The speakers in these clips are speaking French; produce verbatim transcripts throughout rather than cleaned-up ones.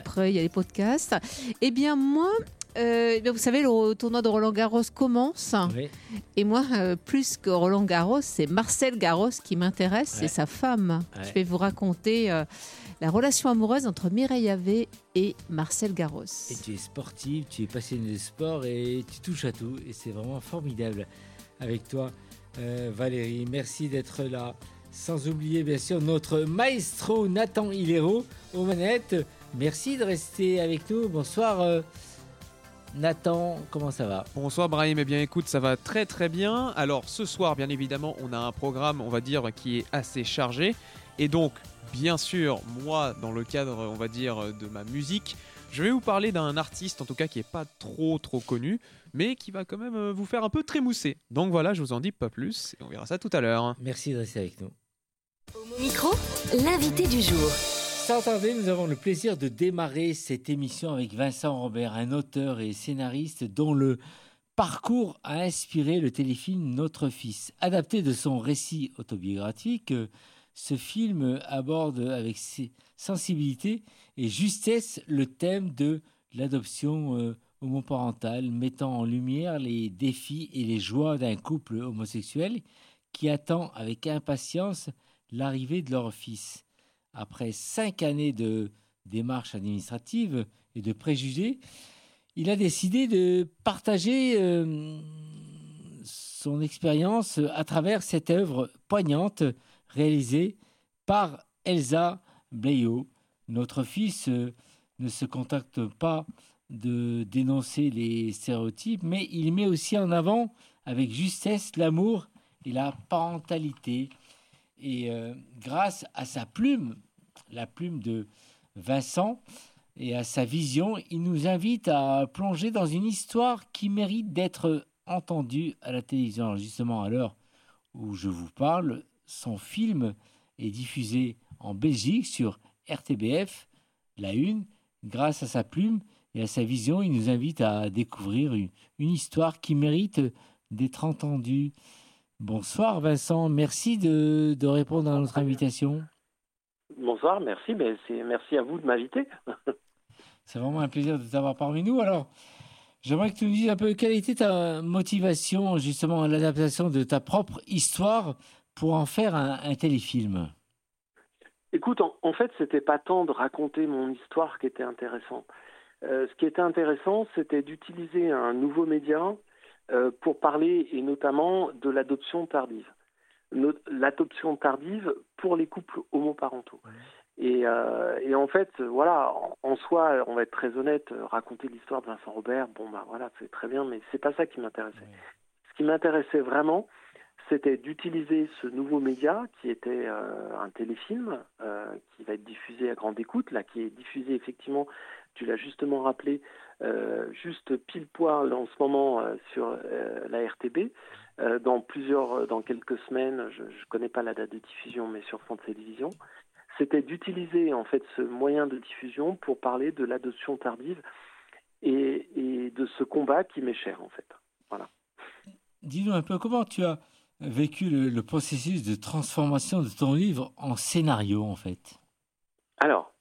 après il y a les podcasts. Eh bien moi, euh, eh bien, vous savez, le tournoi de Roland Garros commence. Oui. Et moi, euh, plus que Roland Garros, c'est Marcel Garros qui m'intéresse, Ouais. c'est sa femme. Ouais. Je vais vous raconter euh, la relation amoureuse entre Mireille Havet et Marcel Garros. Et tu es sportive, tu es passionnée de sport et tu touches à tout. Et c'est vraiment formidable avec toi, euh, Valérie. Merci d'être là. Sans oublier, bien sûr, notre maestro Nathan Hilero aux manettes. Merci de rester avec nous. Bonsoir, euh, Nathan. Comment ça va ? Bonsoir Brahim, eh bien écoute, ça va très très bien. Alors ce soir, bien évidemment, on a un programme, on va dire, qui est assez chargé. Et donc, bien sûr, moi, dans le cadre, on va dire, de ma musique, je vais vous parler d'un artiste, en tout cas, qui n'est pas trop trop connu, mais qui va quand même vous faire un peu trémousser. Donc voilà, je vous en dis pas plus, et on verra ça tout à l'heure. Merci de rester avec nous. Au micro, l'invité du jour. Sans tarder, nous avons le plaisir de démarrer cette émission avec Vincent Robert, un auteur et scénariste dont le parcours a inspiré le téléfilm Notre Fils. Adapté de son récit autobiographique, ce film aborde avec sensibilité et justesse le thème de l'adoption euh, homoparentale, mettant en lumière les défis et les joies d'un couple homosexuel qui attend avec impatience l'arrivée de leur fils. Après cinq années de démarches administratives et de préjugés, il a décidé de partager euh, son expérience à travers cette œuvre poignante réalisée par Elsa Bleyo. Notre fils euh, ne se contente pas de dénoncer les stéréotypes, mais il met aussi en avant avec justesse l'amour et la parentalité. Et euh, grâce à sa plume, la plume de Vincent, et à sa vision, il nous invite à plonger dans une histoire qui mérite d'être entendue à la télévision. Alors justement, à l'heure où je vous parle, son film est diffusé en Belgique sur R T B F, la une. Grâce à sa plume et à sa vision, il nous invite à découvrir une, une histoire qui mérite d'être entendue. Bonsoir Vincent, merci de, de répondre à notre invitation. Bonsoir, merci, mais c'est merci à vous de m'inviter. C'est vraiment un plaisir de t'avoir parmi nous. Alors, j'aimerais que tu nous dises un peu quelle était ta motivation justement à l'adaptation de ta propre histoire pour en faire un, un téléfilm. Écoute, en, en fait, c'était pas tant de raconter mon histoire qui était intéressant. Euh, ce qui était intéressant, c'était d'utiliser un nouveau média euh, pour parler, et notamment de l'adoption tardive. No- l'adoption tardive pour les couples homoparentaux. Mmh. Et, euh, et en fait, voilà, en, en soi, on va être très honnête, raconter l'histoire de Vincent Robert, bon bah voilà, c'est très bien, mais c'est pas ça qui m'intéressait. Mmh. Ce qui m'intéressait vraiment, c'était d'utiliser ce nouveau média qui était euh, un téléfilm euh, qui va être diffusé à grande écoute, là, qui est diffusé effectivement, tu l'as justement rappelé, euh, juste pile poil en ce moment euh, sur euh, la R T B. Euh, dans plusieurs, dans quelques semaines, je ne connais pas la date de diffusion, mais sur France Télévisions, c'était d'utiliser en fait ce moyen de diffusion pour parler de l'adoption tardive et, et de ce combat qui m'est cher en fait. Voilà. Dis-nous un peu comment tu as vécu le, le processus de transformation de ton livre en scénario en fait. Alors,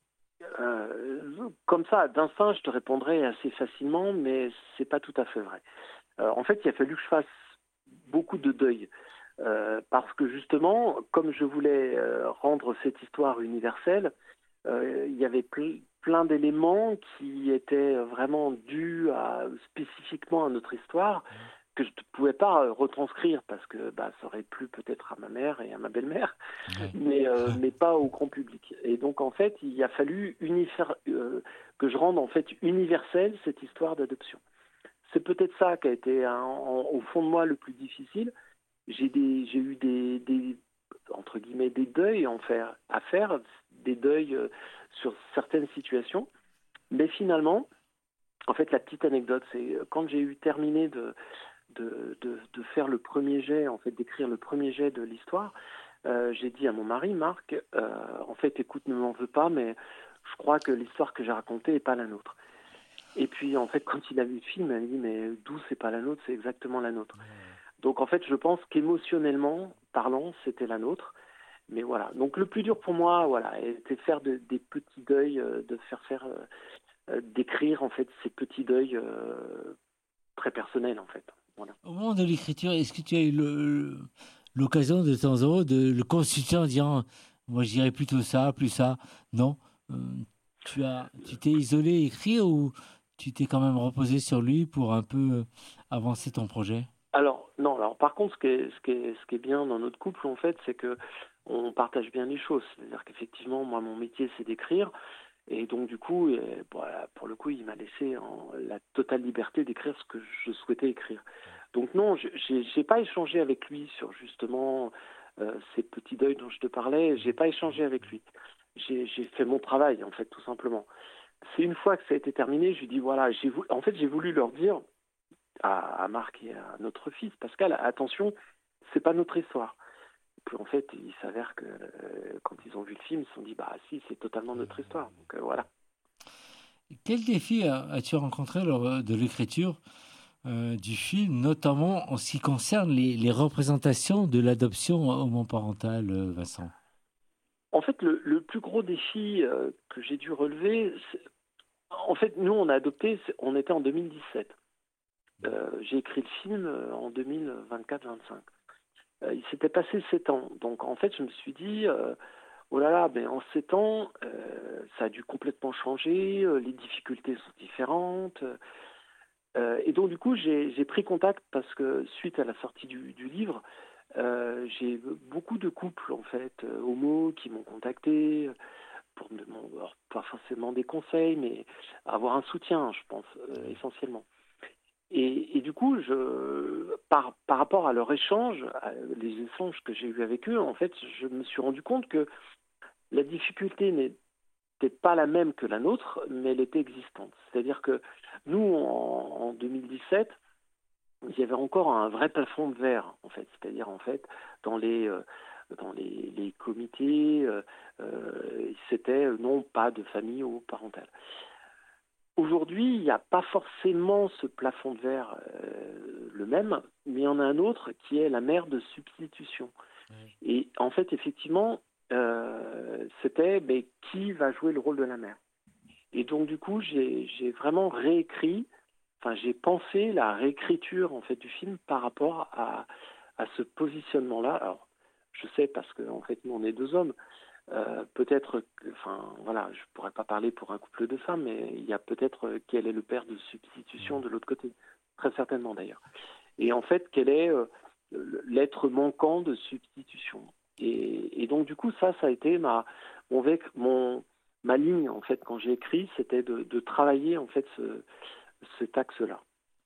euh, comme ça, d'instinct, je te répondrai assez facilement, mais c'est pas tout à fait vrai. Euh, en fait, il a fallu que je fasse beaucoup de deuil, euh, parce que justement, comme je voulais euh, rendre cette histoire universelle, euh, il y avait pl- plein d'éléments qui étaient vraiment dus à, spécifiquement à notre histoire, que je ne pouvais pas retranscrire, parce que bah, ça aurait plu peut-être à ma mère et à ma belle-mère, ouais. mais, euh, mais pas au grand public. Et donc, en fait, il a fallu unifier, euh, que je rende en fait universelle cette histoire d'adoption. C'est peut-être ça qui a été un, en, au fond de moi le plus difficile. J'ai, des, j'ai eu des, des, entre guillemets, des deuils en faire, à faire, des deuils euh, sur certaines situations. Mais finalement, en fait, la petite anecdote, c'est quand j'ai eu terminé de, de, de, de faire le premier jet, en fait, d'écrire le premier jet de l'histoire, euh, j'ai dit à mon mari, Marc, euh, en fait, écoute, ne m'en veux pas, mais je crois que l'histoire que j'ai racontée n'est pas la nôtre. Et puis, en fait, quand il a vu le film, il m'a dit, mais d'où c'est pas la nôtre, c'est exactement la nôtre. Donc, en fait, je pense qu'émotionnellement parlant, c'était la nôtre. mais voilà. Donc le plus dur pour moi, voilà, était de faire de, des petits deuils, euh, de faire faire, euh, euh, d'écrire en fait ces petits deuils euh, très personnels en fait. Voilà. Au moment de l'écriture, est-ce que tu as eu le- l'occasion de temps en temps de le consulter en disant, moi je dirais plutôt ça, plus ça? Non. Euh, tu as, tu t'es isolé à écrire ou tu t'es quand même reposé sur lui pour un peu avancer ton projet? Alors non, alors par contre, ce qui est, ce qui est, ce qui est bien dans notre couple en fait, c'est que on partage bien les choses. C'est-à-dire qu'effectivement, moi mon métier c'est d'écrire. Et donc du coup, et, voilà, pour le coup, il m'a laissé en, la totale liberté d'écrire ce que je souhaitais écrire. Donc non, je n'ai pas échangé avec lui sur justement euh, ces petits deuils dont je te parlais. J'ai pas échangé avec lui. J'ai fait mon travail en fait, tout simplement. C'est une fois que ça a été terminé, je lui dis voilà, j'ai voulu, en fait j'ai voulu leur dire à, à Marc et à notre fils Pascal, attention, c'est pas notre histoire. Puis en fait, il s'avère que euh, quand ils ont vu le film, ils se sont dit bah si, c'est totalement notre histoire. Donc euh, voilà. Quel défi as-tu rencontré lors de l'écriture euh, du film, notamment en ce qui concerne les, les représentations de l'adoption homoparentale, Vincent? En fait, le, le plus gros défi euh, que j'ai dû relever, en fait, nous, on a adopté, on était en deux mille dix-sept. Euh, j'ai écrit le film en deux mille vingt-quatre vingt-cinq. Euh, il s'était passé sept ans. Donc, en fait, je me suis dit, euh, oh là là, ben, en sept ans, euh, ça a dû complètement changer, euh, les difficultés sont différentes. Euh, et donc, du coup, j'ai pris contact parce que, suite à la sortie du, du livre, euh, j'ai beaucoup de couples, en fait, euh, homo, qui m'ont contacté pour me demander, alors, pas forcément des conseils, mais avoir un soutien, je pense, euh, essentiellement. Et, et du coup, je, par, par rapport à leur échange, à les échanges que j'ai eus avec eux, en fait, je me suis rendu compte que la difficulté n'était pas la même que la nôtre, mais elle était existante. C'est-à-dire que nous, en, en deux mille dix-sept, il y avait encore un vrai plafond de verre, en fait. C'est-à-dire, en fait, dans les, euh, dans les, les comités, euh, euh, c'était non, pas de famille ou parentale. Aujourd'hui, il n'y a pas forcément ce plafond de verre euh, le même, mais il y en a un autre qui est la mère de substitution. Oui. Et en fait, effectivement, euh, c'était mais qui va jouer le rôle de la mère. Et donc, du coup, j'ai vraiment réécrit, enfin, j'ai pensé la réécriture en fait du film par rapport à, à ce positionnement-là. Alors, je sais parce que en fait, nous, on est deux hommes. Euh, peut-être, enfin voilà, je pourrais pas parler pour un couple de femmes, mais il y a peut-être quel est le père de substitution de l'autre côté, très certainement d'ailleurs. Et en fait, quel est euh, l'être manquant de substitution. Et, et donc du coup, ça, ça a été ma, mon, mon ma ligne en fait quand j'ai écrit, c'était de, de travailler en fait ce, cet axe-là.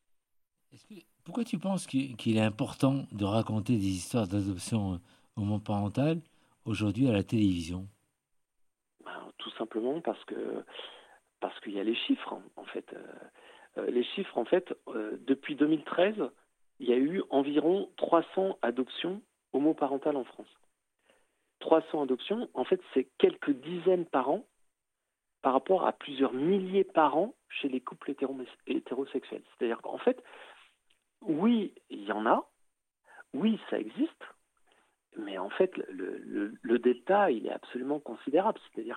Pourquoi tu penses qu'il qu'il est important de raconter des histoires d'adoption homoparentale aujourd'hui à la télévision? Ben, tout simplement parce que parce qu'il y a les chiffres en fait. Euh, les chiffres en fait, euh, depuis deux mille treize, il y a eu environ trois cents adoptions homoparentales en France. trois cents adoptions, en fait, c'est quelques dizaines par an par rapport à plusieurs milliers par an chez les couples hétéro hétérosexuels. C'est-à-dire qu'en fait, oui, il y en a, oui, ça existe. Mais en fait, le, le, le delta, il est absolument considérable. C'est-à-dire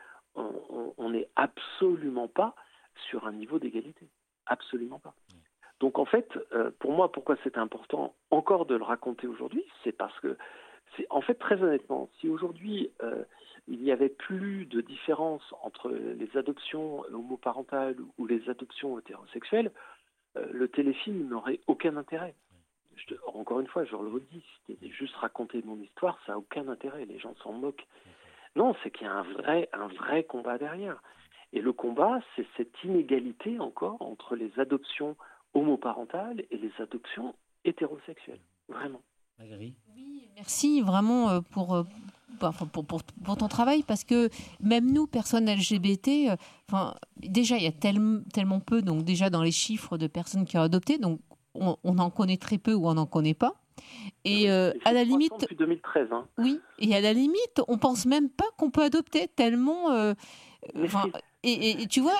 qu'on n'est absolument pas sur un niveau d'égalité. Absolument pas. Donc en fait, euh, pour moi, pourquoi c'est important encore de le raconter aujourd'hui, c'est parce que, c'est en fait, très honnêtement, si aujourd'hui, euh, il n'y avait plus de différence entre les adoptions homoparentales ou les adoptions hétérosexuelles, euh, le téléfilm n'aurait aucun intérêt. Je, encore une fois, je le redis, c'était juste raconter mon histoire, ça n'a aucun intérêt, les gens s'en moquent. Non, c'est qu'il y a un vrai, un vrai combat derrière. Et le combat, c'est cette inégalité encore entre les adoptions homoparentales et les adoptions hétérosexuelles, vraiment. Oui, merci vraiment pour, pour, pour, pour ton travail, parce que même nous, personnes L G B T, enfin, déjà, il y a tellement, tellement peu, donc déjà dans les chiffres de personnes qui ont adopté, donc on, on en connaît très peu ou on n'en connaît pas. Et euh, à la limite, depuis deux mille treize, hein. Oui, et à la limite, on pense même pas qu'on peut adopter tellement. Euh, enfin, et, et, et tu vois, euh,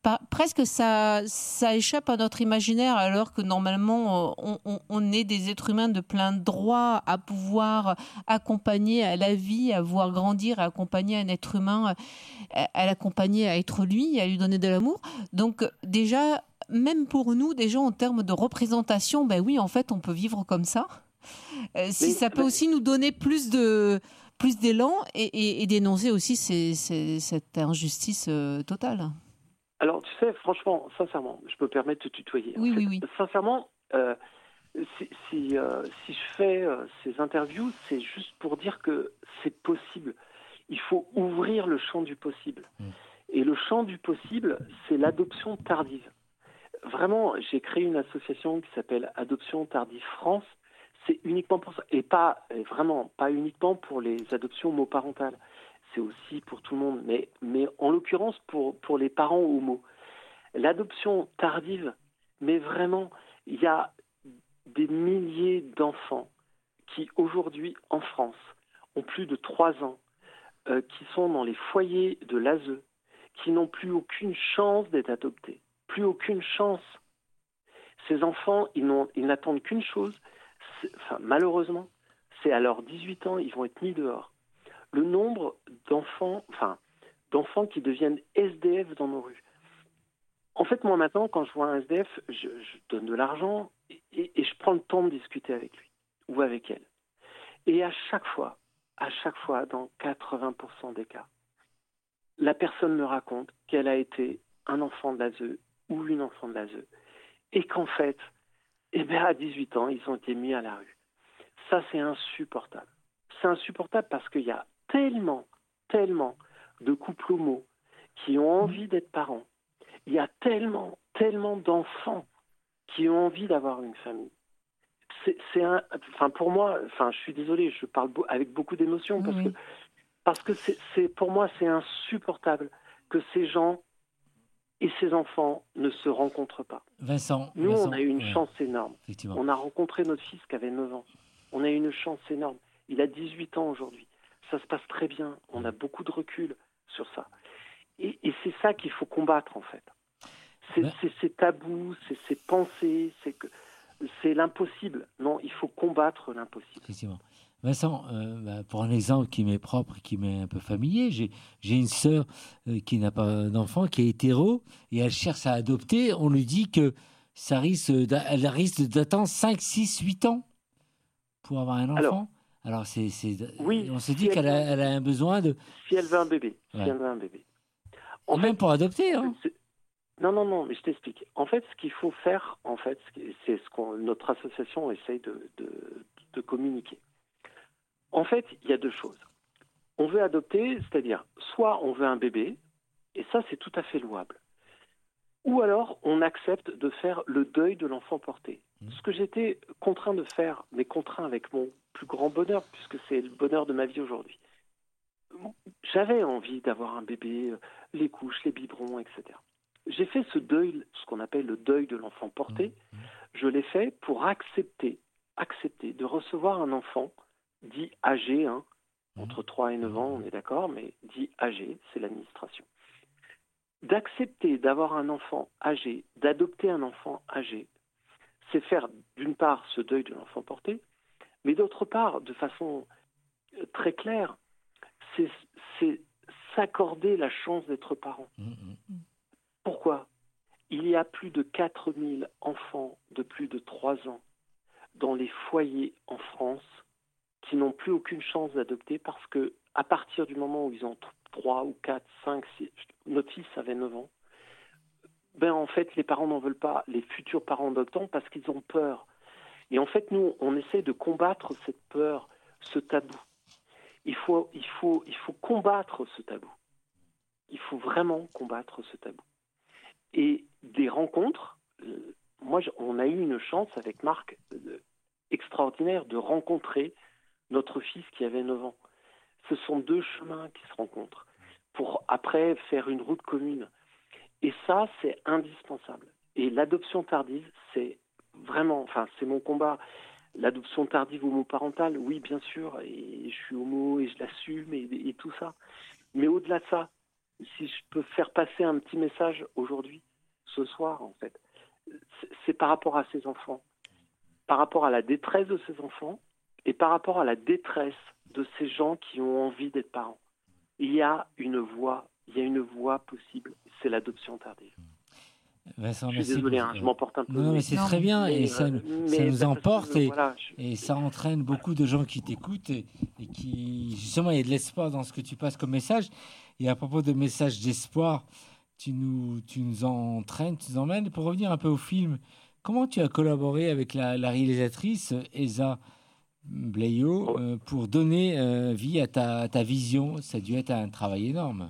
Par, presque ça, ça échappe à notre imaginaire, alors que normalement, on, on, on est des êtres humains de plein droit à pouvoir accompagner à la vie, à voir grandir, à accompagner un être humain, à, à l'accompagner à être lui, à lui donner de l'amour. Donc déjà, même pour nous, déjà en termes de représentation, ben oui, en fait, on peut vivre comme ça. Euh, si Mais, ça peut mais... aussi nous donner plus de plus d'élan et, et, et dénoncer aussi ces, ces, cette injustice euh, totale. Alors, tu sais, franchement, sincèrement, je peux me permettre de te tutoyer. Oui, en fait. oui, oui. Sincèrement, euh, si, si, euh, si je fais euh, ces interviews, c'est juste pour dire que c'est possible. Il faut ouvrir le champ du possible. Mmh. Et le champ du possible, c'est l'adoption tardive. Vraiment, j'ai créé une association qui s'appelle Adoption Tardive France. C'est uniquement pour ça. Et pas, et vraiment, pas uniquement pour les adoptions homoparentales. C'est aussi pour tout le monde, mais, mais en l'occurrence pour, pour les parents homo. L'adoption tardive, mais vraiment, il y a des milliers d'enfants qui aujourd'hui en France ont plus de trois ans, euh, qui sont dans les foyers de l'A S E, qui n'ont plus aucune chance d'être adoptés, plus aucune chance. Ces enfants, ils, n'ont, ils n'attendent qu'une chose, enfin, malheureusement, c'est à leurs dix-huit ans, ils vont être mis dehors. Le nombre d'enfants, enfin, d'enfants qui deviennent S D F dans nos rues. En fait, moi maintenant, quand je vois un S D F, je, je donne de l'argent et, et, et je prends le temps de discuter avec lui ou avec elle. Et à chaque fois, à chaque fois, dans quatre-vingts pour cent des cas, la personne me raconte qu'elle a été un enfant de l'A S E ou une enfant de l'A S E et qu'en fait, eh bien, à dix-huit ans, ils ont été mis à la rue. Ça, c'est insupportable. C'est insupportable parce qu'il y a tellement, tellement de couples homo qui ont envie d'être parents. Il y a tellement, tellement d'enfants qui ont envie d'avoir une famille. C'est, c'est un, enfin pour moi, enfin je suis désolé, je parle bo- avec beaucoup d'émotion parce oui. que parce que c'est, c'est pour moi c'est insupportable que ces gens et ces enfants ne se rencontrent pas. Vincent, nous Vincent, on a eu une ouais, chance énorme. On a rencontré notre fils qui avait neuf ans. On a eu une chance énorme. Il a dix-huit ans aujourd'hui. Ça se passe très bien. On a beaucoup de recul sur ça. Et, et c'est ça qu'il faut combattre, en fait. C'est, ben... c'est ces tabous, c'est ces pensées, c'est, que, c'est l'impossible. Non, il faut combattre l'impossible. Effectivement. Vincent, euh, bah, pour un exemple qui m'est propre, qui m'est un peu familier, j'ai, j'ai une sœur euh, qui n'a pas d'enfant, qui est hétéro, et elle cherche à adopter. On lui dit que ça risque, elle risque d'attendre cinq, six, huit ans pour avoir un enfant. Alors, Alors c'est, c'est, oui, on se si dit qu'elle a, elle a un besoin de... Si elle veut un bébé. Ouais. Si elle veut un bébé. En fait, même pour adopter. Hein. C'est... Non, non, non, mais je t'explique. En fait, ce qu'il faut faire, en fait, c'est ce qu'on notre association essaye de, de, de communiquer. En fait, il y a deux choses. On veut adopter, c'est-à-dire, soit on veut un bébé, et ça, c'est tout à fait louable. Ou alors, on accepte de faire le deuil de l'enfant porté. Mmh. Ce que j'étais contraint de faire, mais contraint avec mon plus grand bonheur, puisque c'est le bonheur de ma vie aujourd'hui. J'avais envie d'avoir un bébé, les couches, les biberons, et cetera. J'ai fait ce deuil, ce qu'on appelle le deuil de l'enfant porté. Mmh. Je l'ai fait pour accepter, accepter de recevoir un enfant dit âgé, hein, entre trois et neuf ans, on est d'accord, mais dit âgé, c'est l'administration. D'accepter d'avoir un enfant âgé, d'adopter un enfant âgé, c'est faire d'une part ce deuil de l'enfant porté, mais d'autre part, de façon très claire, c'est, c'est s'accorder la chance d'être parent. Mmh. Pourquoi ? Il y a plus de quatre mille enfants de plus de trois ans dans les foyers en France qui n'ont plus aucune chance d'adopter parce que à partir du moment où ils ont trois ou quatre, cinq, six, notre fils avait neuf ans, ben en fait les parents n'en veulent pas, les futurs parents adoptants, parce qu'ils ont peur. Et en fait nous on essaie de combattre cette peur, ce tabou. Il faut, il faut, il faut combattre ce tabou. Il faut vraiment combattre ce tabou. Et des rencontres, euh, moi on a eu une chance avec Marc euh, extraordinaire de rencontrer notre fils qui avait neuf ans. Ce sont deux chemins qui se rencontrent pour après faire une route commune. Et ça, c'est indispensable. Et l'adoption tardive, c'est vraiment, enfin, c'est mon combat. L'adoption tardive homoparentale, oui, bien sûr, et je suis homo et je l'assume et, et tout ça. Mais au-delà de ça, si je peux faire passer un petit message aujourd'hui, ce soir, en fait, c'est, c'est par rapport à ces enfants, par rapport à la détresse de ces enfants et par rapport à la détresse de ces gens qui ont envie d'être parents. Il y a une voie, il y a une voie possible, c'est l'adoption tardive. Vincent, je suis désolé, hein, je m'emporte un peu. Non, mais c'est non, très bien mais, et ça, euh, ça mais nous emporte que, et, voilà, je... et ça entraîne beaucoup de gens qui t'écoutent et, et qui, justement, il y a de l'espoir dans ce que tu passes comme message. Et à propos de messages d'espoir, tu nous, tu nous entraînes, tu nous emmènes. Pour revenir un peu au film, comment tu as collaboré avec la, la réalisatrice Esa Bleyo euh, pour donner euh, vie à ta, à ta vision? Ça a dû être un travail énorme.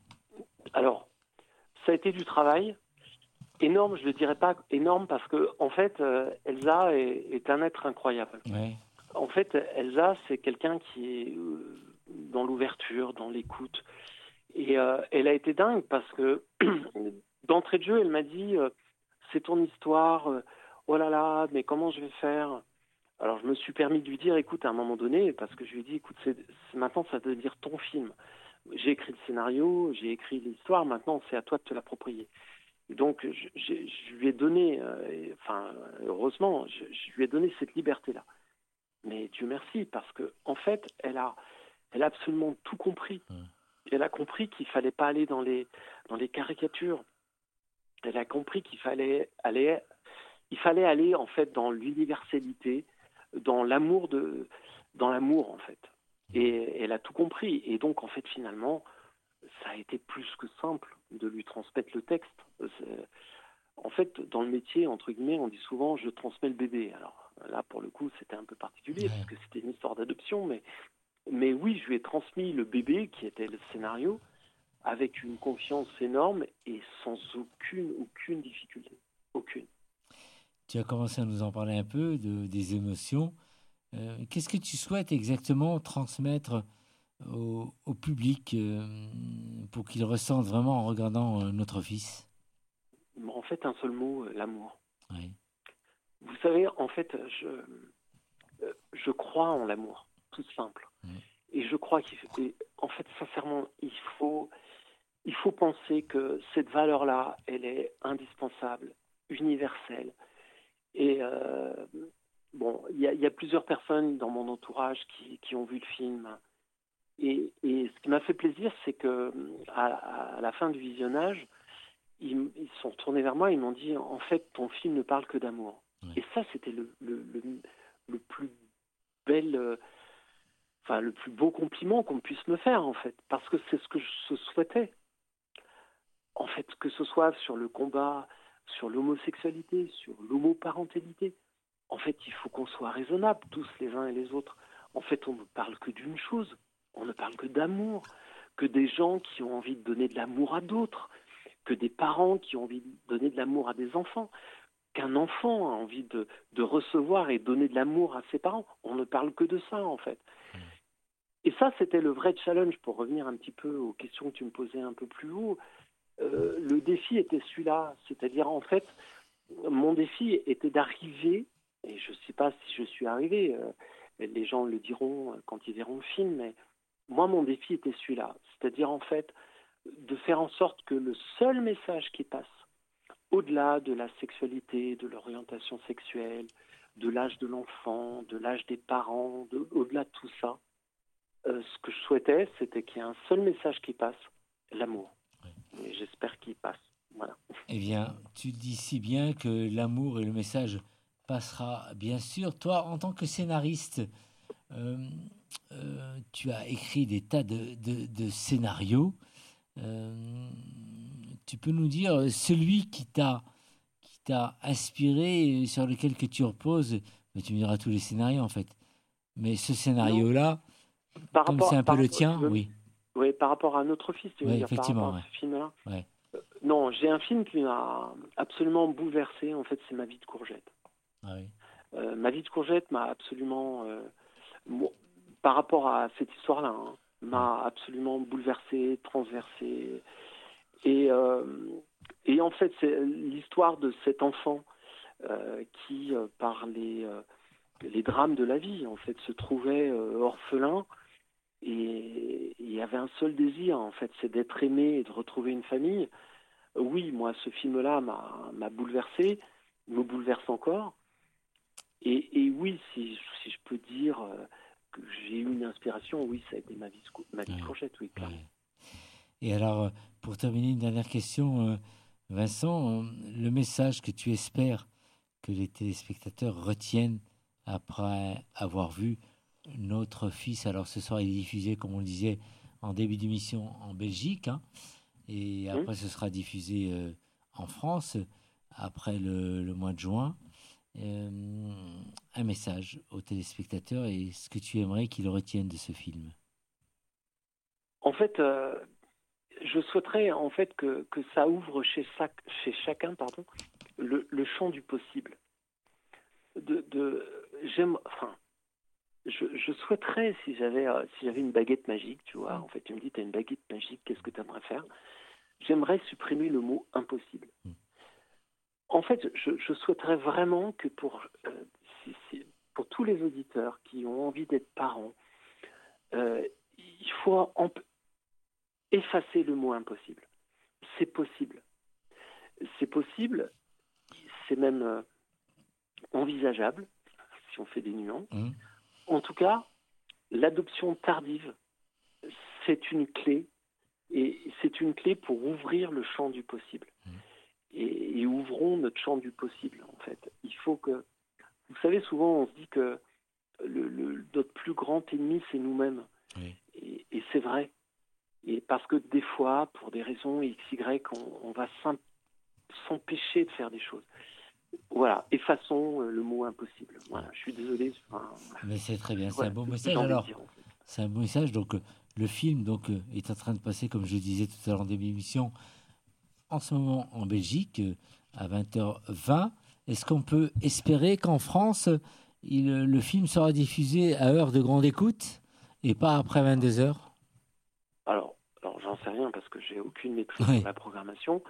Alors, ça a été du travail. Énorme, je ne le dirais pas énorme parce que, en fait, euh, Elsa est, est un être incroyable. Ouais. En fait, Elsa, c'est quelqu'un qui est euh, dans l'ouverture, dans l'écoute. Et euh, elle a été dingue parce que, d'entrée de jeu, elle m'a dit euh, c'est ton histoire, euh, oh là là, mais comment je vais faire? Alors, je me suis permis de lui dire écoute, à un moment donné, parce que je lui ai dit écoute, c'est, c'est, maintenant, ça veut dire ton film. J'ai écrit le scénario, j'ai écrit l'histoire, maintenant, c'est à toi de te l'approprier. Donc, je, je, je lui ai donné, euh, enfin, heureusement, je, je lui ai donné cette liberté-là. Mais Dieu merci, parce que en fait, elle a, elle a absolument tout compris. Mmh. Elle a compris qu'il fallait pas aller dans les, dans les caricatures. Elle a compris qu'il fallait aller, il fallait aller en fait dans l'universalité, dans l'amour de, dans l'amour en fait. Et elle a tout compris. Et donc, en fait, finalement, ça a été plus que simple de lui transmettre le texte. C'est... En fait, dans le métier, entre guillemets, on dit souvent « je transmets le bébé ». Alors là, pour le coup, c'était un peu particulier, ouais. parce que c'était une histoire d'adoption. Mais, mais oui, je lui ai transmis le bébé, qui était le scénario, avec une confiance énorme et sans aucune, aucune difficulté. Aucune. Tu as commencé à nous en parler un peu, de, des émotions. Euh, qu'est-ce que tu souhaites exactement transmettre Au, au public euh, pour qu'il ressente vraiment en regardant euh, notre fils? En fait, un seul mot, euh, l'amour. Oui. Vous savez, en fait, je, euh, je crois en l'amour, tout simple. Oui. Et je crois qu'il faut, en fait, sincèrement, il faut, il faut penser que cette valeur-là, elle est indispensable, universelle. Et euh, bon, il y, y a plusieurs personnes dans mon entourage qui, qui ont vu le film. Et, et ce qui m'a fait plaisir, c'est que à, à la fin du visionnage, ils, ils sont retournés vers moi, ils m'ont dit en fait, ton film ne parle que d'amour. Oui. Et ça, c'était le, le, le, le plus bel, euh, enfin le plus beau compliment qu'on puisse me faire en fait, parce que c'est ce que je souhaitais. En fait, que ce soit sur le combat, sur l'homosexualité, sur l'homoparentalité, en fait, il faut qu'on soit raisonnables tous les uns et les autres. En fait, on ne parle que d'une chose. On ne parle que d'amour, que des gens qui ont envie de donner de l'amour à d'autres, que des parents qui ont envie de donner de l'amour à des enfants, qu'un enfant a envie de, de recevoir et donner de l'amour à ses parents. On ne parle que de ça, en fait. Et ça, c'était le vrai challenge, pour revenir un petit peu aux questions que tu me posais un peu plus haut. Euh, le défi était celui-là, c'est-à-dire, en fait, mon défi était d'arriver, et je ne sais pas si je suis arrivé, euh, les gens le diront quand ils verront le film, mais moi, mon défi était celui-là, c'est-à-dire en fait de faire en sorte que le seul message qui passe, au-delà de la sexualité, de l'orientation sexuelle, de l'âge de l'enfant, de l'âge des parents, de, au-delà de tout ça, euh, ce que je souhaitais, c'était qu'il y ait un seul message qui passe, l'amour. Et j'espère qu'il passe. Voilà. Eh bien, tu dis si bien que l'amour et le message passera, bien sûr. Toi, en tant que scénariste, euh, Euh, tu as écrit des tas de, de, de scénarios. Euh, tu peux nous dire celui qui t'a, qui t'a inspiré, sur lequel que tu reposes? Mais tu me diras tous les scénarios en fait. Mais ce scénario-là, par comme rapport, c'est un peu le rapport, tien, veux, oui. Oui, par rapport à notre fils, tu veux oui, dire, effectivement, par rapport ouais. à ce film-là. Ouais. Euh, non, j'ai un film qui m'a absolument bouleversé. En fait, c'est Ma vie de courgette. Ah, oui. euh, Ma vie de courgette m'a absolument... Euh, bon, par rapport à cette histoire-là, hein, m'a absolument bouleversé, transversé. Et, euh, et en fait, c'est l'histoire de cet enfant euh, qui, euh, par les, euh, les drames de la vie, en fait, se trouvait euh, orphelin et il y avait un seul désir, en fait, c'est d'être aimé et de retrouver une famille. Oui, moi, ce film-là m'a, m'a bouleversé, me bouleverse encore. Et, et oui, si, si je peux dire euh, que j'ai eu une inspiration, oui, ça a été ma vie, ma vie de Ouais. Courgette, oui, clairement. Ouais. Et alors, euh, pour terminer, une dernière question, euh, Vincent, euh, le message que tu espères que les téléspectateurs retiennent après avoir vu Notre Fils. Alors ce soir, il est diffusé, comme on le disait, en début d'émission en Belgique, hein, et après Hum ce sera diffusé euh, en France, après le, le mois de juin. Euh, un message aux téléspectateurs et ce que tu aimerais qu'ils retiennent de ce film. En fait, euh, je souhaiterais en fait que, que ça ouvre chez, chaque, chez chacun pardon, le, le champ du possible. De, de, j'aime, enfin, je, je souhaiterais, si j'avais, euh, si j'avais une baguette magique, tu vois, en fait, tu me dis, tu as une baguette magique, qu'est-ce que tu aimerais faire? J'aimerais supprimer le mot impossible. Mm. En fait, je, je souhaiterais vraiment que pour, euh, si, si, pour tous les auditeurs qui ont envie d'être parents, euh, il faut en, effacer le mot impossible. C'est possible. C'est possible, c'est même euh, envisageable, si on fait des nuances. Mmh. En tout cas, l'adoption tardive, c'est une clé, et c'est une clé pour ouvrir le champ du possible. Mmh. Et, et ouvrons notre champ du possible, en fait. Il faut que... Vous savez, souvent, on se dit que le, le, notre plus grand ennemi, c'est nous-mêmes. Oui. Et, et c'est vrai. Et parce que des fois, pour des raisons X, Y, on, on va s'empêcher de faire des choses. Voilà, effaçons le mot impossible. Voilà, je suis désolé. Enfin, mais c'est très bien, voilà, c'est un beau message. Alors, dire, en fait. C'est un beau message. Donc, le film donc, est en train de passer, comme je le disais tout à l'heure en début d'émission, en ce moment en Belgique, à vingt heures vingt. Est-ce qu'on peut espérer qu'en France, il, le film sera diffusé à heure de grande écoute et pas après vingt-deux heures? Alors, alors j'en sais rien parce que j'ai aucune maîtrise oui. de la programmation.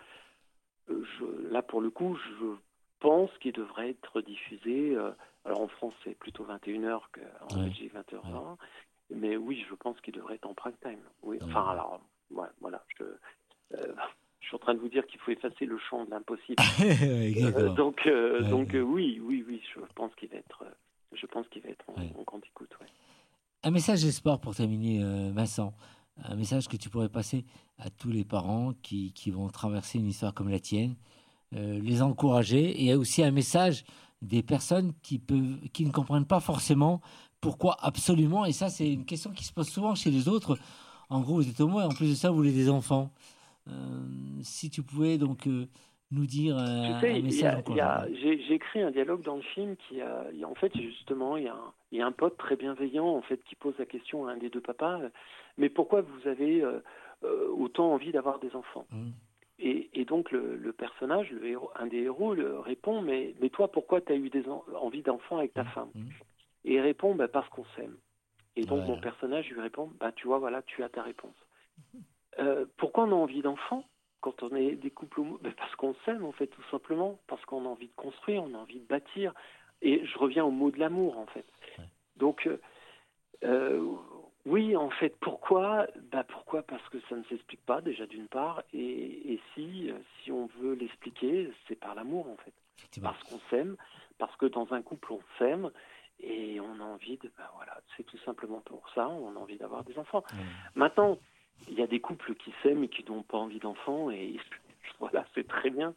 Je, là, pour le coup, je pense qu'il devrait être diffusé. Euh, alors, en France, c'est plutôt vingt et une heures qu'en ouais. Belgique, vingt heures vingt. Ouais. Mais oui, je pense qu'il devrait être en prime time. Oui. Enfin, ouais. alors, ouais, voilà. Je, euh, je suis en train de vous dire qu'il faut effacer le champ de l'impossible. euh, donc, euh, ouais, donc ouais. Euh, oui, oui, oui. Je pense qu'il va être. Je pense qu'il va être en, ouais. en grande écoute. Ouais. Un message d'espoir pour terminer, euh, Vincent. Un message que tu pourrais passer à tous les parents qui, qui vont traverser une histoire comme la tienne, euh, les encourager, et aussi un message des personnes qui, peuvent, qui ne comprennent pas forcément pourquoi absolument, et ça c'est une question qui se pose souvent chez les autres, en gros vous êtes homo et en plus de ça vous voulez des enfants. Euh, si tu pouvais donc euh, nous dire un, sais, un message. Y a, y a, j'ai, j'ai écrit un dialogue dans le film qui a, y a en fait justement il y a un, il y a un pote très bienveillant en fait qui pose la question à un des deux papas, euh, mais pourquoi vous avez euh, euh, autant envie d'avoir des enfants? mmh. et, et donc le, le personnage, le héros, un des héros, le répond mais, mais toi pourquoi tu as eu des en, envie d'enfants avec ta mmh. femme? mmh. Et il répond bah, parce qu'on s'aime. Et donc voilà. Mon personnage lui répond bah tu vois voilà tu as ta réponse. Euh, pourquoi on a envie d'enfants quand on est des couples homo? Ben parce qu'on s'aime en fait tout simplement, parce qu'on a envie de construire, on a envie de bâtir. Et je reviens au mot de l'amour en fait. Ouais. Donc euh, oui en fait pourquoi? Ben pourquoi? Parce que ça ne s'explique pas déjà d'une part, et, et si si on veut l'expliquer, c'est par l'amour en fait. Parce qu'on s'aime, parce que dans un couple on s'aime. Et on a envie de, ben voilà, c'est tout simplement pour ça, on a envie d'avoir des enfants. Ouais. Maintenant, il y a des couples qui s'aiment et qui n'ont pas envie d'enfants, et voilà, c'est très bien.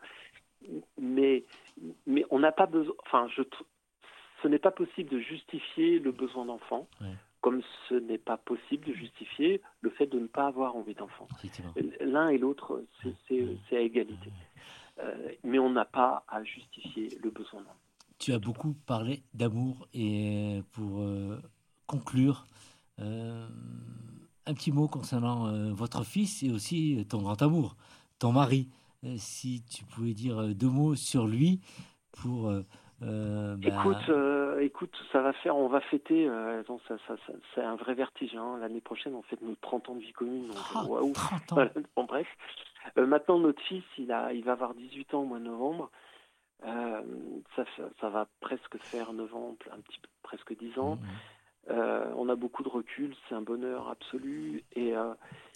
Mais, mais on n'a pas besoin, enfin, je, ce n'est pas possible de justifier le besoin d'enfants, ouais. comme ce n'est pas possible de justifier le fait de ne pas avoir envie d'enfants. L'un et l'autre, c'est, c'est, c'est à égalité. Euh, mais on n'a pas à justifier le besoin d'enfants. Tu as beaucoup parlé d'amour, et pour euh, conclure, euh, un petit mot concernant euh, votre fils et aussi ton grand amour, ton mari. Euh, si tu pouvais dire deux mots sur lui pour... Euh, euh, bah... écoute, euh, écoute, ça va faire, on va fêter, euh, non, ça, ça, ça, c'est un vrai vertige. Hein. L'année prochaine, on fête nos trente ans de vie commune. Donc, oh, waouh. trente ans. Bon, bref. Euh, maintenant, notre fils, il, a, il va avoir dix-huit ans au mois de novembre. Euh, ça, ça va presque faire neuf ans, un petit peu, presque dix ans. Mmh. Euh, on a beaucoup de recul, c'est un bonheur absolu. Et euh,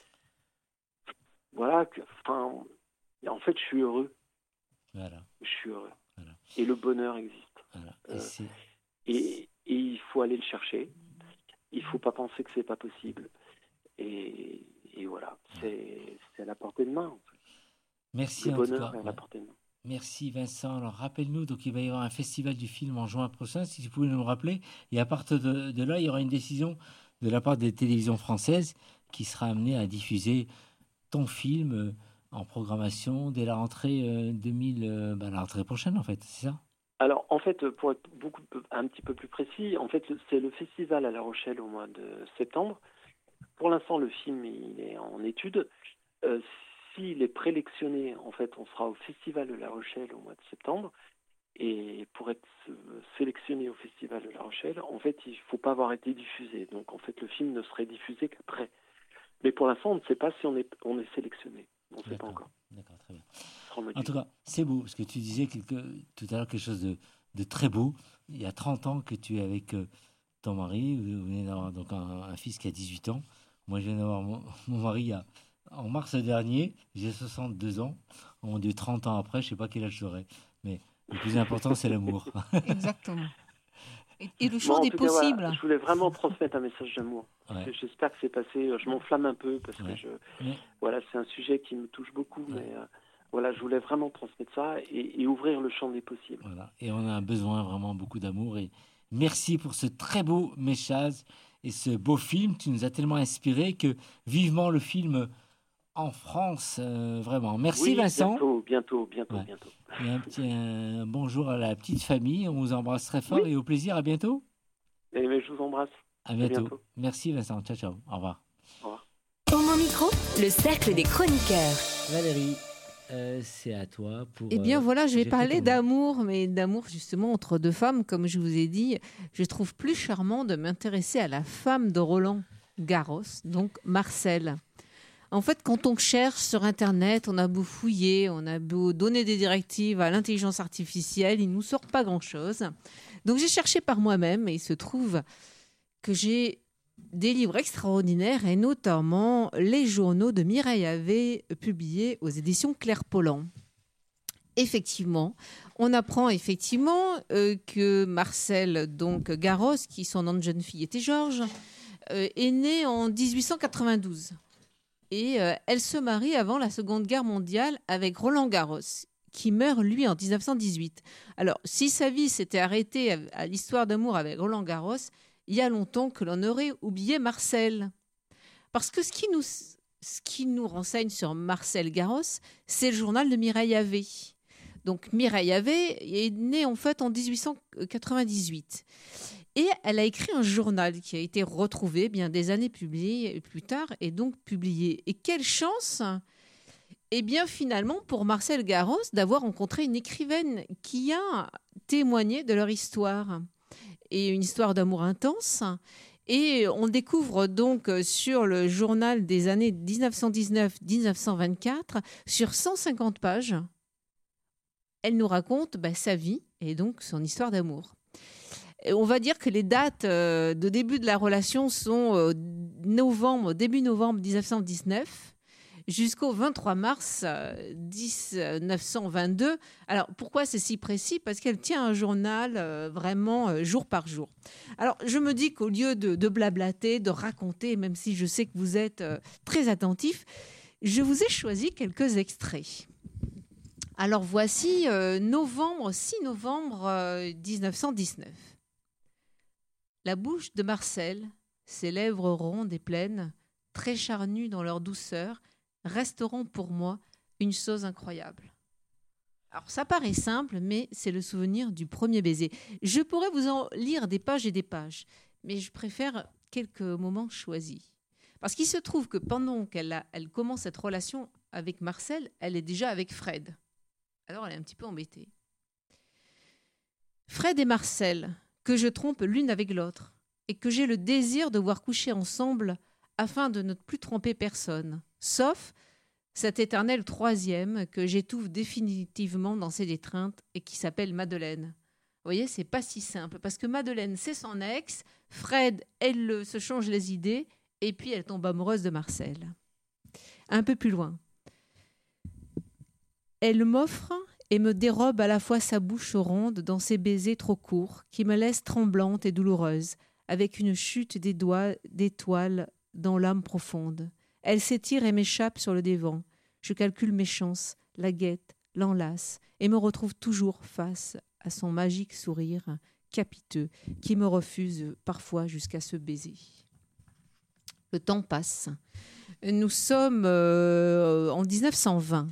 voilà, enfin, en fait, je suis heureux. Voilà. Je suis heureux. Voilà. Et le bonheur existe. Voilà. Et, Euh, c'est... et, et il faut aller le chercher. Il ne faut pas penser que c'est pas possible. Et, et voilà, c'est, c'est à la portée de main. En fait. Merci le en bonheur tout cas. est à la Ouais. portée de main. Merci Vincent. Alors rappelle-nous, donc il va y avoir un festival du film en juin prochain, si vous pouvez nous le rappeler. Et à partir de, de là, il y aura une décision de la part des télévisions françaises qui sera amenée à diffuser ton film euh, en programmation dès la rentrée euh, deux mille, euh, bah, la rentrée prochaine en fait, c'est ça? Alors, en fait, pour être beaucoup, un petit peu plus précis, en fait, c'est le festival à La Rochelle au mois de septembre. Pour l'instant, le film il est en étude. Euh, s'il est prélectionné, en fait, on sera au festival de La Rochelle au mois de septembre. Et pour être sélectionné au festival de La Rochelle, en fait, il ne faut pas avoir été diffusé. Donc, en fait, le film ne serait diffusé qu'après. Mais pour l'instant, on ne sait pas si on est, on est sélectionné. On ne sait pas encore. D'accord, très bien. En tout cas, c'est beau, parce que tu disais quelque, tout à l'heure quelque chose de, de très beau. Il y a trente ans que tu es avec euh, ton mari. Vous venez d'avoir donc un, un fils qui a dix-huit ans. Moi, je viens d'avoir mon, mon mari à, en mars dernier. J'ai soixante-deux ans. Oh mon Dieu, trente ans après, je ne sais pas quel âge j'aurai. Mais le plus important, c'est l'amour. Exactement. Et, et le champ bon, des cas, possibles. Voilà, je voulais vraiment transmettre un message d'amour. Ouais. J'espère que c'est passé. Je m'enflamme un peu parce ouais. que je, mais... voilà, c'est un sujet qui me touche beaucoup. Ouais. Mais euh, voilà, je voulais vraiment transmettre ça et, et ouvrir le champ des possibles. Voilà. Et on a besoin vraiment beaucoup d'amour. Et merci pour ce très beau message et ce beau film. Tu nous as tellement inspiré que vivement le film en France, euh, vraiment. Merci oui, Vincent. Bientôt, bientôt, bientôt, ouais. bientôt. Et un petit un bonjour à la petite famille. On vous embrasse très fort oui. et au plaisir. À bientôt. Et, mais je vous embrasse. À bientôt. À bientôt. Merci Vincent. Ciao, ciao. Au revoir. Au revoir. Au mon micro, le cercle des chroniqueurs. Valérie, euh, c'est à toi pour. Eh bien euh, voilà, je vais j'ai parler ton... d'amour, mais d'amour justement entre deux femmes, comme je vous ai dit. Je trouve plus charmant de m'intéresser à la femme de Roland Garros, donc Marcel. En fait, quand on cherche sur Internet, on a beau fouiller, on a beau donner des directives à l'intelligence artificielle, il ne nous sort pas grand-chose. Donc j'ai cherché par moi-même et il se trouve que j'ai des livres extraordinaires et notamment les journaux de Mireille Havé publiés aux éditions Claire Pollan. Effectivement, on apprend effectivement euh, que Marcel donc Garros, qui son nom de jeune fille était Georges, euh, est né en dix-huit cent quatre-vingt-douze. Et euh, elle se marie avant la Seconde Guerre mondiale avec Roland Garros, qui meurt, lui, en dix-neuf cent dix-huit. Alors, si sa vie s'était arrêtée à, à l'histoire d'amour avec Roland Garros, il y a longtemps que l'on aurait oublié Marcel. Parce que ce qui nous, ce qui nous renseigne sur Marcel Garros, c'est le journal de Mireille Havé. Donc, Mireille Havé est née, en fait, en dix-huit cent quatre-vingt-dix-huit. Et elle a écrit un journal qui a été retrouvé bien des années publié, plus tard et donc publié. Et quelle chance, eh bien finalement pour Marcel Garros d'avoir rencontré une écrivaine qui a témoigné de leur histoire. Et une histoire d'amour intense. Et on découvre donc sur le journal des années dix-neuf cent dix-neuf à dix-neuf cent vingt-quatre, sur cent cinquante pages, elle nous raconte bah, sa vie et donc son histoire d'amour. On va dire que les dates euh, de début de la relation sont euh, novembre, début novembre dix-neuf cent dix-neuf jusqu'au vingt-trois mars euh, dix-neuf cent vingt-deux. Alors, pourquoi c'est si précis? Parce qu'elle tient un journal euh, vraiment euh, jour par jour. Alors, je me dis qu'au lieu de, de blablater, de raconter, même si je sais que vous êtes euh, très attentifs, je vous ai choisi quelques extraits. Alors, voici euh, novembre, six novembre euh, dix-neuf cent dix-neuf. La bouche de Marcel, ses lèvres rondes et pleines, très charnues dans leur douceur, resteront pour moi une chose incroyable. Alors ça paraît simple, mais c'est le souvenir du premier baiser. Je pourrais vous en lire des pages et des pages, mais je préfère quelques moments choisis. Parce qu'il se trouve que pendant qu'elle a, elle commence cette relation avec Marcel, elle est déjà avec Fred. Alors elle est un petit peu embêtée. Fred et Marcel, que je trompe l'une avec l'autre, et que j'ai le désir de voir coucher ensemble afin de ne plus tromper personne, sauf cet éternel troisième que j'étouffe définitivement dans ses étreintes et qui s'appelle Madeleine. voyez, c'est pas si simple. Parce que Madeleine, c'est son ex. Fred, elle euh, se change les idées. Et puis, elle tombe amoureuse de Marcel. Un peu plus loin. Elle m'offre et me dérobe à la fois sa bouche ronde dans ses baisers trop courts qui me laissent tremblante et douloureuse, avec une chute des doigts d'étoiles dans l'âme profonde. Elle s'étire et m'échappe sur le dévent. Je calcule mes chances, la guette, l'enlace et me retrouve toujours face à son magique sourire capiteux qui me refuse parfois jusqu'à se baiser. Le temps passe. Nous sommes euh, en dix-neuf cent vingt.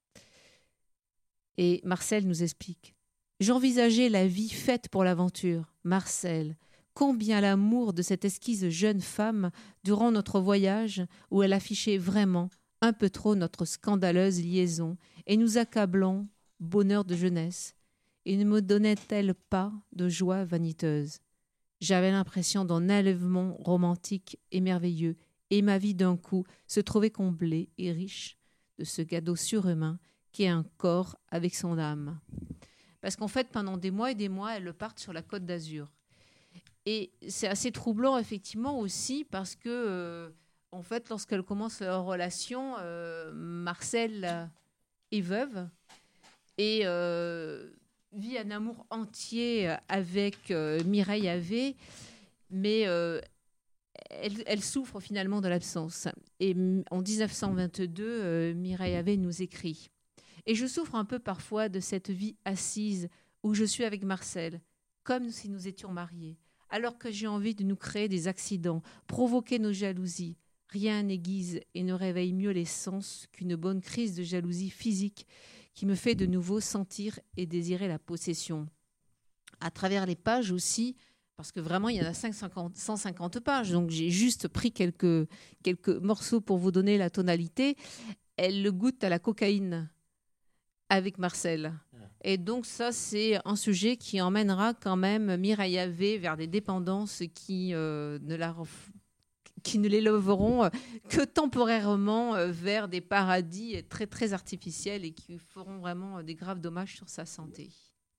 Et Marcel nous explique. J'envisageais la vie faite pour l'aventure. Marcel, combien l'amour de cette esquisse jeune femme durant notre voyage où elle affichait vraiment un peu trop notre scandaleuse liaison et nous accablant bonheur de jeunesse. Et ne me donnait-elle pas de joie vaniteuse? J'avais l'impression d'un enlèvement romantique et merveilleux et ma vie d'un coup se trouvait comblée et riche de ce cadeau surhumain qui est un corps avec son âme. Parce qu'en fait, pendant des mois et des mois, elles partent sur la Côte d'Azur. Et c'est assez troublant, effectivement, aussi, parce que, euh, en fait, lorsqu'elles commencent leur relation, euh, Marcel est veuve et euh, vit un amour entier avec euh, Mireille Havé, mais euh, elle, elle souffre finalement de l'absence. Et en dix-neuf cent vingt-deux, euh, Mireille Havé nous écrit. Et je souffre un peu parfois de cette vie assise où je suis avec Marcel, comme si nous étions mariés, alors que j'ai envie de nous créer des accidents, provoquer nos jalousies. Rien n'aiguise et ne réveille mieux les sens qu'une bonne crise de jalousie physique qui me fait de nouveau sentir et désirer la possession. À travers les pages aussi, parce que vraiment il y en a cent cinquante pages, donc j'ai juste pris quelques, quelques morceaux pour vous donner la tonalité. Elle le goûte à la cocaïne avec Marcel. Et donc ça, c'est un sujet qui emmènera quand même Mireille Havé vers des dépendances qui, euh, ne, la, qui ne l'élèveront que temporairement vers des paradis très, très artificiels et qui feront vraiment des graves dommages sur sa santé.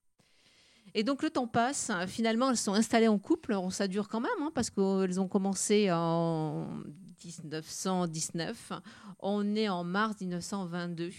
Et donc le temps passe. Finalement, elles sont installées en couple. Alors, ça dure quand même, hein, parce qu'elles ont commencé en dix-neuf cent dix-neuf. On est en mars dix-neuf cent vingt-deux.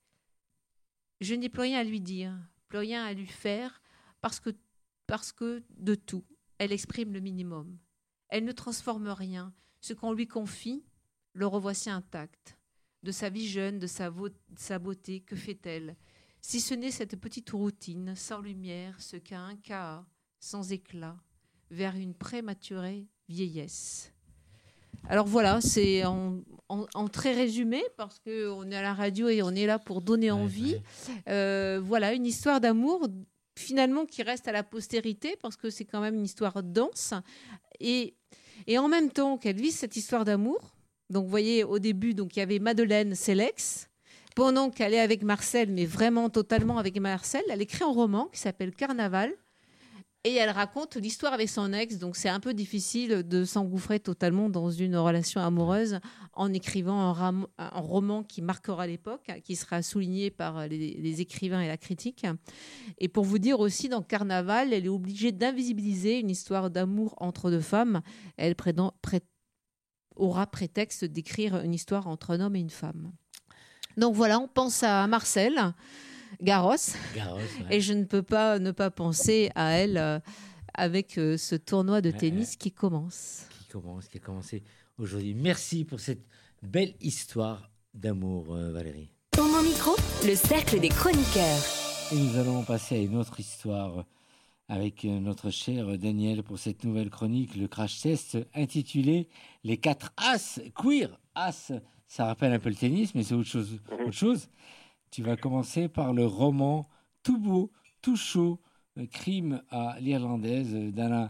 Je n'ai plus rien à lui dire, plus rien à lui faire, parce que, parce que de tout, elle exprime le minimum. Elle ne transforme rien. Ce qu'on lui confie, le revoici intact. De sa vie jeune, de sa, vo- de sa beauté, que fait-elle? Si ce n'est cette petite routine, sans lumière, ce qu'a un cas, sans éclat, vers une prématurée vieillesse. Alors voilà, c'est en, en, en très résumé, parce qu'on est à la radio et on est là pour donner envie. Ouais, ouais. Euh, voilà, une histoire d'amour, finalement, qui reste à la postérité, parce que c'est quand même une histoire dense. Et, et en même temps qu'elle vit cette histoire d'amour, donc vous voyez, au début, donc, il y avait Madeleine, c'est l'ex. Pendant qu'elle est avec Marcel, mais vraiment totalement avec Marcel, elle écrit un roman qui s'appelle Carnaval. Et elle raconte l'histoire avec son ex, donc c'est un peu difficile de s'engouffrer totalement dans une relation amoureuse en écrivant un, ram- un roman qui marquera l'époque, qui sera souligné par les, les écrivains et la critique. Et pour vous dire aussi, dans Carnaval, elle est obligée d'invisibiliser une histoire d'amour entre deux femmes. Elle prétend, pré- aura prétexte d'écrire une histoire entre un homme et une femme. Donc voilà, on pense à Marcel Garros, Garros ouais. Et je ne peux pas ne pas penser à elle euh, avec euh, ce tournoi de tennis ouais, qui commence. Qui commence, qui a commencé aujourd'hui. Merci pour cette belle histoire d'amour, euh, Valérie. Dans mon micro, le cercle des chroniqueurs. Et nous allons passer à une autre histoire avec notre cher Daniel pour cette nouvelle chronique, le crash test intitulé Les quatre As queer. As, ça rappelle un peu le tennis, mais c'est autre chose. Autre chose. Tu vas commencer par le roman tout beau, tout chaud, Crime à l'irlandaise d'Alain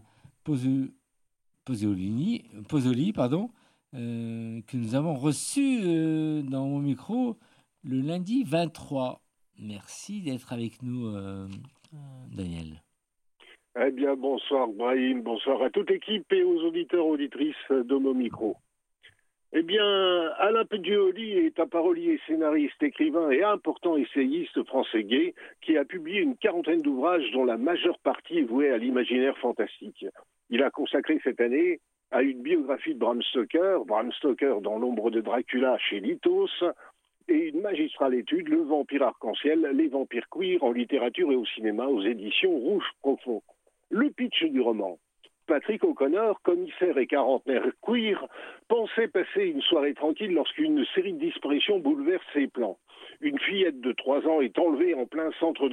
Pozzoli, Pozzoli pardon, euh, que nous avons reçu euh, dans mon micro le lundi vingt-trois. Merci d'être avec nous, euh, Daniel. Eh bien, bonsoir Brahim, bonsoir à toute l'équipe et aux auditeurs, auditrices de mon micro. Eh bien, Alain Pedioli est un parolier, scénariste, écrivain et important essayiste français gay qui a publié une quarantaine d'ouvrages dont la majeure partie est vouée à l'imaginaire fantastique. Il a consacré cette année à une biographie de Bram Stoker, Bram Stoker dans l'ombre de Dracula chez Litos, et une magistrale étude, Le vampire arc-en-ciel, les vampires queer en littérature et au cinéma aux éditions Rouge Profond. Le pitch du roman. Patrick O'Connor, commissaire et quarantenaire queer, pensait passer une soirée tranquille lorsqu'une série de disparitions bouleverse ses plans. Une fillette de trois ans est enlevée en plein centre de